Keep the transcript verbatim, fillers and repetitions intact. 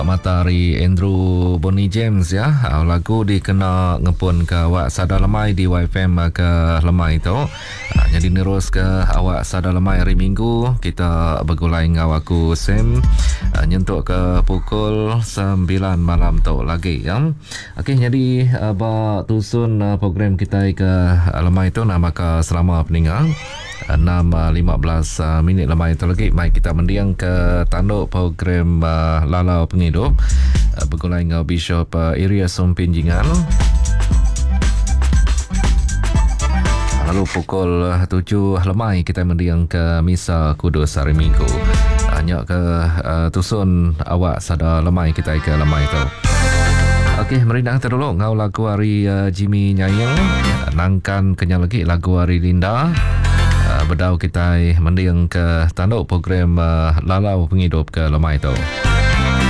Matahari Andrew Bonnie James ya. Uh, lagu dikena ngepun ke awak sada lemai di Y F M ke lemai tu. Uh, jadi nerus ke awak sada lemai hari Minggu kita bergulai dengan awakku Sam uh, nyentuk ke pukul sembilan malam tu lagi ya. Okey, jadi uh, ba tusun uh, program kita ke uh, lemai tu nama ke selama peninggal enam lima belas minit lemai itu lagi. Mai kita mendiang ke tanduk program uh, Lalau Penghidup uh, bergulai dengan Bishop uh, Area Sumpinjingan. Lalu pukul tujuh lemai kita mendiang ke Misa Kudus hari Minggu. Hanya ke uh, tusun awak sada lemai kita ke lemai itu. Okey, merindah terlalu ngau lagu hari uh, Jimmy Nyayang. Nangkan kenyal lagi lagu hari Linda. Berdau kita mendiang ke tanduk program uh, Lalau Penghidup ke lemai itu.